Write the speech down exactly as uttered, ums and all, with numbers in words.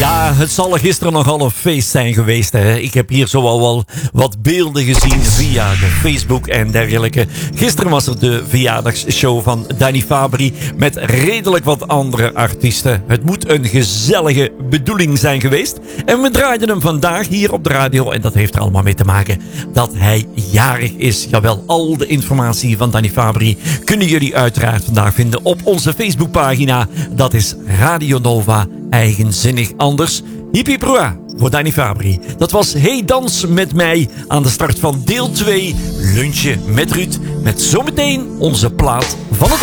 Ja, het zal gisteren nogal een feest zijn geweest. Hè? Ik heb hier zo al wel wat beelden gezien via de Facebook en dergelijke. Gisteren was er de verjaardagsshow van Danny Fabri met redelijk wat andere artiesten. Het moet een gezellige bedoeling zijn geweest. En we draaiden hem vandaag hier op de radio. En dat heeft er allemaal mee te maken dat hij jarig is. Jawel, al de informatie van Danny Fabri kunnen jullie uiteraard vandaag vinden op onze Facebookpagina. Dat is Radio Nova Eigenzinnig Anders. Hiep hiep hoera voor Danny Fabri. Dat was Hey Dans met mij aan de start van deel twee. Lunchen met Ruud. Met zometeen onze plaat van het